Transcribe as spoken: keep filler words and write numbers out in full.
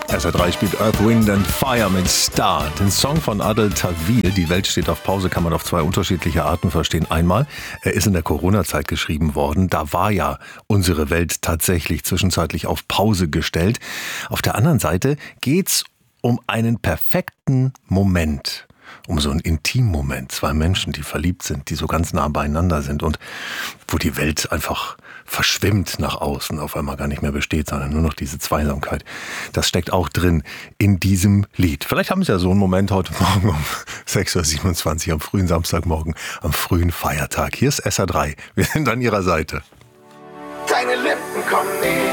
S R drei spielt Earth, Wind and Fire mit Star. Den Song von Adel Tawil, Die Welt steht auf Pause, kann man auf zwei unterschiedliche Arten verstehen. Einmal, er ist in der Corona-Zeit geschrieben worden. Da war ja unsere Welt tatsächlich zwischenzeitlich auf Pause gestellt. Auf der anderen Seite geht's um einen perfekten Moment. Um so einen Intimmoment. Zwei Menschen, die verliebt sind, die so ganz nah beieinander sind und wo die Welt einfach verschwimmt nach außen, auf einmal gar nicht mehr besteht, sondern nur noch diese Zweisamkeit. Das steckt auch drin in diesem Lied. Vielleicht haben Sie ja so einen Moment heute Morgen um sechs Uhr siebenundzwanzig am frühen Samstagmorgen, am frühen Feiertag. Hier ist S R drei. Wir sind an Ihrer Seite. Deine Lippen kommen näher.